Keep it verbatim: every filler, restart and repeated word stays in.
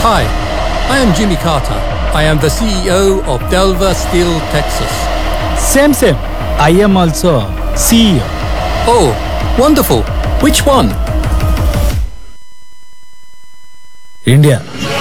Hi, I am Jimmy Carter. I am the C E O of Delva Steel, Texas. Same, same. I am also C E O. Oh, wonderful. Which one? India.